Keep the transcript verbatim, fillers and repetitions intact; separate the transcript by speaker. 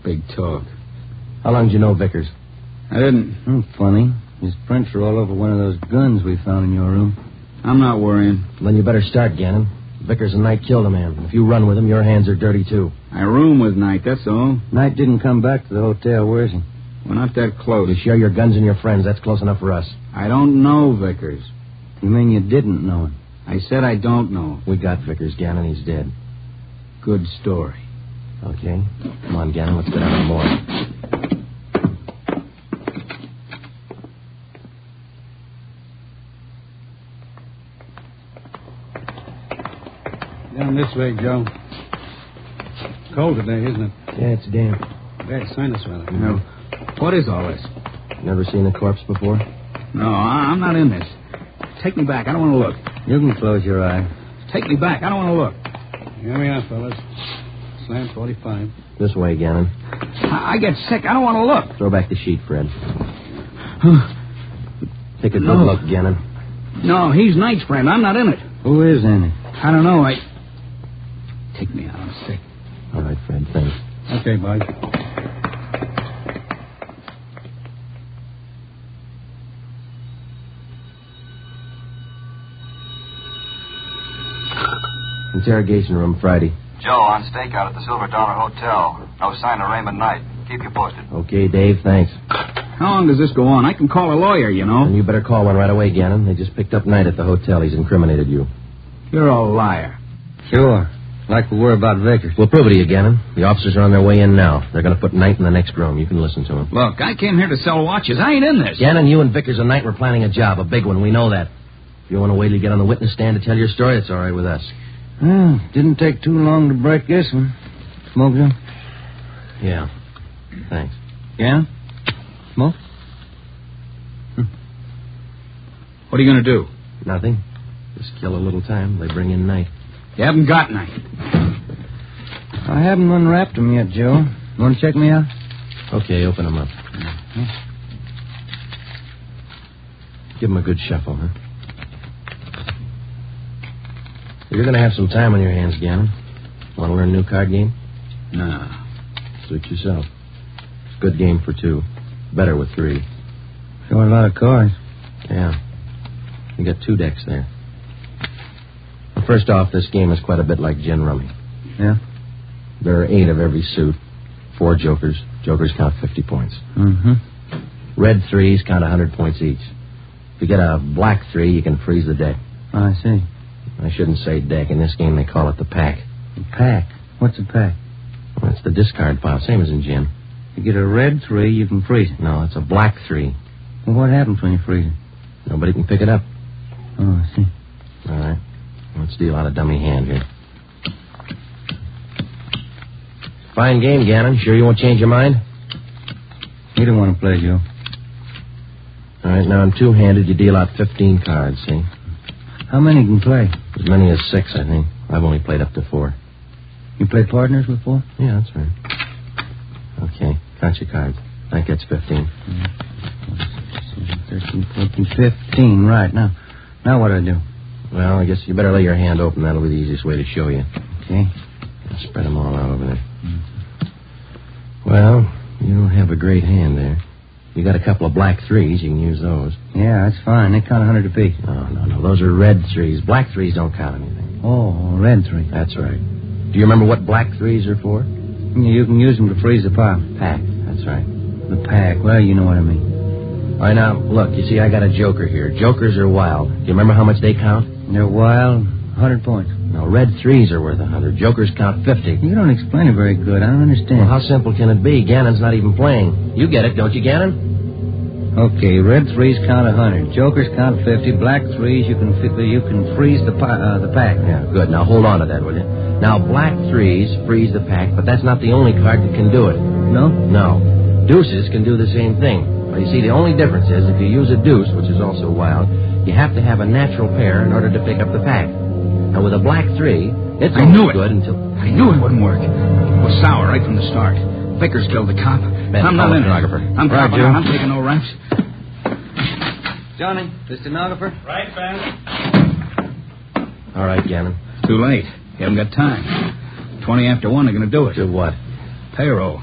Speaker 1: Big talk.
Speaker 2: How long did you know Vickers?
Speaker 1: I didn't.
Speaker 3: Hmm, funny. His prints are all over one of those guns we found in your room.
Speaker 1: I'm not worrying.
Speaker 2: Then you better start, Gannon. Vickers and Knight killed a man. If you run with him, your hands are dirty, too.
Speaker 1: I room with Knight, that's all.
Speaker 3: Knight didn't come back to the hotel. Where is he?
Speaker 1: We're not that close.
Speaker 2: You share your guns and your friends. That's close enough for us.
Speaker 1: I don't know Vickers.
Speaker 3: You mean you didn't know him?
Speaker 1: I said I don't know.
Speaker 2: We got Vickers, Gannon. He's dead.
Speaker 1: Good story.
Speaker 2: Okay. Come on, Gannon. Let's get out of the morgue.
Speaker 4: Down this way, Joe. Cold today, isn't it?
Speaker 2: Yeah, it's damp.
Speaker 4: Bad sinus weather.
Speaker 1: No. What is all this?
Speaker 2: Never seen a corpse before?
Speaker 1: No, I- I'm not in this. Take me back. I don't want to look.
Speaker 3: You can close your eye.
Speaker 1: Take me back. I don't want to look.
Speaker 4: Here we are, fellas. Slam forty-five.
Speaker 2: This way, Gannon.
Speaker 1: I, I get sick. I don't want to look.
Speaker 2: Throw back the sheet, Fred. Take a good
Speaker 1: No.
Speaker 2: look, Gannon.
Speaker 1: No, he's Knight's friend. I'm not in it.
Speaker 3: Who is in it?
Speaker 1: I don't know. I... Take me out. I'm sick.
Speaker 2: All right, Fred. Thanks.
Speaker 4: Okay, boys.
Speaker 2: Interrogation room Friday.
Speaker 5: Joe, on stakeout at the Silver Dollar Hotel. No sign of Raymond Knight. Keep you posted.
Speaker 2: Okay, Dave. Thanks.
Speaker 1: How long does this go on? I can call a lawyer, you know.
Speaker 2: And you better call one right away, Gannon. They just picked up Knight at the hotel. He's incriminated you.
Speaker 1: You're a liar.
Speaker 3: Sure. Like we were about Vickers.
Speaker 2: We'll prove it to you, Gannon. The officers are on their way in now. They're going to put Knight in the next room. You can listen to him.
Speaker 1: Look, I came here to sell watches. I ain't in this.
Speaker 2: Gannon, you and Vickers and Knight were planning a job, a big one. We know that. If you want to wait till you get on the witness stand to tell your story, it's all right with us.
Speaker 3: Well, didn't take too long to break this one. Smoke some?
Speaker 2: Yeah. Thanks.
Speaker 3: Yeah? Smoke?
Speaker 1: What are you going to do?
Speaker 2: Nothing. Just kill a little time. They bring in Knight.
Speaker 1: You haven't got Knight.
Speaker 3: I haven't unwrapped them yet, Joe. Want to check me out?
Speaker 2: Okay, open them up. Give them a good shuffle, huh? You're going to have some time on your hands, Gannon. Want to learn a new card game?
Speaker 1: Nah.
Speaker 2: Suit yourself. It's a good game for two. Better with three.
Speaker 3: Sure, a lot of cards.
Speaker 2: Yeah. You got two decks there. Well, first off, this game is quite a bit like gin rummy.
Speaker 3: Yeah?
Speaker 2: There are eight of every suit. Four jokers. Jokers count fifty points.
Speaker 3: Mm-hmm.
Speaker 2: Red threes count one hundred points each. If you get a black three, you can freeze the deck.
Speaker 3: I see.
Speaker 2: I shouldn't say deck. In this game, they call it the pack.
Speaker 3: The pack? What's a pack?
Speaker 2: Well, it's the discard pile, same as in gin.
Speaker 3: You get a red three, you can freeze it.
Speaker 2: No, it's a black three.
Speaker 3: Well, what happens when you freeze it?
Speaker 2: Nobody can pick it up.
Speaker 3: Oh, I see.
Speaker 2: All right. Let's deal out a dummy hand here. Fine game, Gannon. Sure you won't change your mind?
Speaker 3: You don't want to play, Joe.
Speaker 2: All right, now I'm two-handed. You deal out fifteen cards, see?
Speaker 3: How many can play?
Speaker 2: As many as six, I think. I've only played up to four.
Speaker 3: You play partners before?
Speaker 2: Yeah, that's right. Okay, count your cards. That gets fifteen.
Speaker 3: thirteen, fourteen, fifteen. Right, now. Now what do I do?
Speaker 2: Well, I guess you better lay your hand open. That'll be the easiest way to show you.
Speaker 3: Okay.
Speaker 2: I'll spread them all out over there. Well, you don't have a great hand there. You got a couple of black threes. You can use those.
Speaker 3: Yeah, that's fine. They count one hundred apiece.
Speaker 2: No, no, no. Those are red threes. Black threes don't count anything.
Speaker 3: Oh, red three.
Speaker 2: That's right. Do you remember what black threes are for?
Speaker 3: You can use them to freeze the pile.
Speaker 2: Pack. That's right.
Speaker 3: The pack. Well, you know what I mean.
Speaker 2: All right, now, look. You see, I got a joker here. Jokers are wild. Do you remember how much they count?
Speaker 3: They're wild. one hundred points.
Speaker 2: No, red threes are worth one hundred. Jokers count fifty.
Speaker 3: You don't explain it very good. I don't understand.
Speaker 2: Well, how simple can it be? Gannon's not even playing. You get it, don't you, Gannon?
Speaker 3: Okay, red threes count one hundred. Jokers count fifty. Black threes, you can fi- you can freeze the pi- uh, the pack.
Speaker 2: Yeah, good. Now, hold on to that, will you? Now, black threes freeze the pack, but that's not the only card that can do it.
Speaker 3: No?
Speaker 2: No. Deuces can do the same thing. Well, you see, the only difference is if you use a deuce, which is also wild, you have to have a natural pair in order to pick up the pack. Now, with a black three, it's
Speaker 1: I knew it.
Speaker 2: good until...
Speaker 1: I knew it wouldn't work. It was sour right from the start. Vickers killed the cop.
Speaker 2: Ben,
Speaker 1: I'm not
Speaker 2: call
Speaker 1: in
Speaker 2: the
Speaker 1: it.
Speaker 2: stenographer.
Speaker 1: I'm
Speaker 3: Right,
Speaker 1: dropping
Speaker 3: Joe.
Speaker 1: out. I'm taking no raps.
Speaker 3: Johnny, the stenographer?
Speaker 4: Right, Ben.
Speaker 2: All right, Gannon.
Speaker 1: Too late. You haven't got time. Twenty after one, they're going to do it.
Speaker 2: Do what?
Speaker 1: Payroll.